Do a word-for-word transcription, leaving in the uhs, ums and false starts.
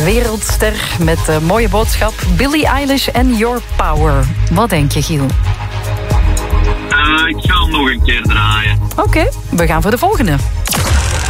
wereldster met de mooie boodschap Billie Eilish en Your Power. Wat denk je, Giel? Uh, ik ga hem nog een keer draaien. Oké, okay, we gaan voor de volgende.